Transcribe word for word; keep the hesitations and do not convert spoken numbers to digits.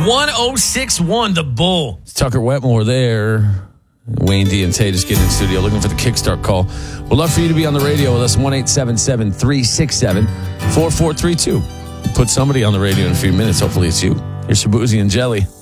one oh six one, the Bull. It's Tucker Wetmore there. Wayne D and Tay just getting in the studio looking for the kickstart call. We'd love for you to be on the radio with us, one eight seven seven, three six seven, four four three two. Put somebody on the radio in a few minutes. Hopefully it's you. Here's Shabuzi and Jelly.